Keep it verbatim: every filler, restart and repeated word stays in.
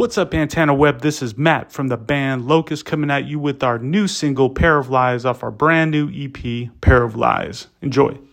What's up, Antenna Web? This is Matt from the band Locust coming at you with our new single, Pair of Lies, off our brand new E P, Pair of Lies. Enjoy.